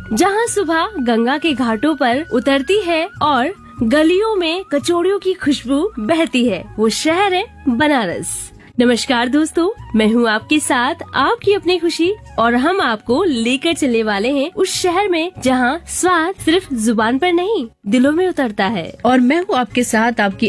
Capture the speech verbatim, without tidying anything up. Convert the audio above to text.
जहाँ सुबह गंगा के घाटों पर उतरती है और गलियों में कचौड़ियों की खुशबू बहती है, वो शहर है बनारस। नमस्कार दोस्तों, मैं हूँ आपके साथ आपकी अपनी खुशी और हम आपको लेकर चलने वाले हैं उस शहर में जहाँ स्वाद सिर्फ जुबान पर नहीं दिलों में उतरता है। और मैं हूँ आपके साथ आपकी